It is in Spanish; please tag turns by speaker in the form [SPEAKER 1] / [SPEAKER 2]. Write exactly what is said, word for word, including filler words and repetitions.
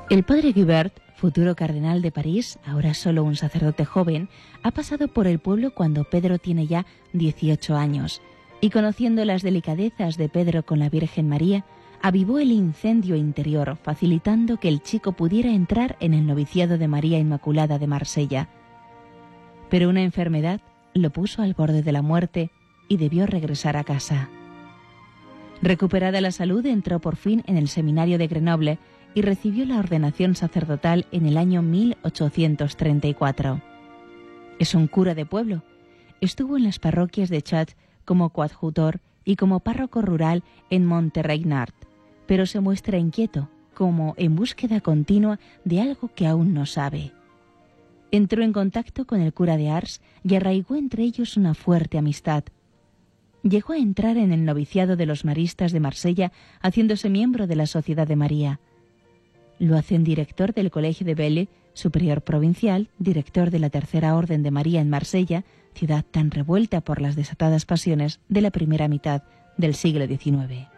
[SPEAKER 1] El padre Guibert, futuro cardenal de París, ahora solo un sacerdote joven, ha pasado por el pueblo cuando Pedro tiene ya dieciocho años, y conociendo las delicadezas de Pedro con la Virgen María, avivó el incendio interior, facilitando que el chico pudiera entrar en el noviciado de María Inmaculada de Marsella. Pero una enfermedad lo puso al borde de la muerte y debió regresar a casa. Recuperada la salud, entró por fin en el seminario de Grenoble y recibió la ordenación sacerdotal en el año mil ochocientos treinta y cuatro. Es un cura de pueblo. Estuvo en las parroquias de Chartres como coadjutor y como párroco rural en Monteregnard, pero se muestra inquieto, como en búsqueda continua de algo que aún no sabe. Entró en contacto con el cura de Ars y arraigó entre ellos una fuerte amistad. Llegó a entrar en el noviciado de los maristas de Marsella, haciéndose miembro de la Sociedad de María. Lo hacen director del Colegio de Belle, superior provincial, director de la Tercera Orden de María en Marsella, ciudad tan revuelta por las desatadas pasiones de la primera mitad del siglo diecinueve.